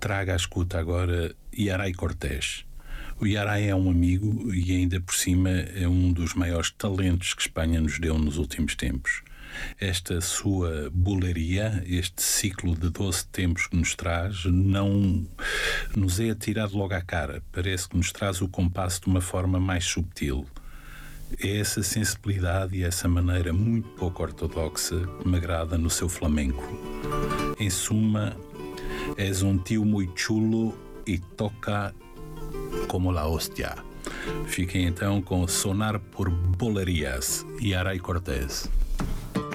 traga à escuta agora Yaray Cortés. O Yaray é um amigo e ainda por cima é um dos maiores talentos que Espanha nos deu nos últimos tempos. Esta sua buleria, este ciclo de 12 tempos que nos traz, não nos é atirado logo à cara. Parece que nos traz o compasso de uma forma mais subtil. É essa sensibilidade e essa maneira muito pouco ortodoxa que me agrada no seu flamenco. Em suma, és um tio muito chulo e toca como la hostia. Fiquem então com Sonar por Bolerias, Yaray Cortés.